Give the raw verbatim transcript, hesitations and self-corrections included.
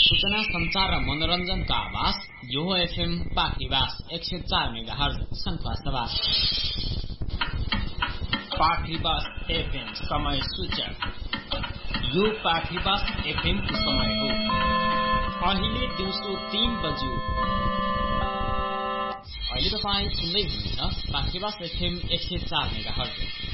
सूचना संचार र मनोरञ्जनका आवाज यो हो एफएम पाखरीवास एक सय चार मेगाहर्ज शंखवास्तवा। पाखरीवास एफएम समय सूचक। यो पाखरीवास एफएम को समय हो अहिले दिउँसो तीन बज्यो। अहिले तपाईँ सुन्दै हुनुहुन्छ पाखरीवास एफएम एक सय चार मेगाहर्ज।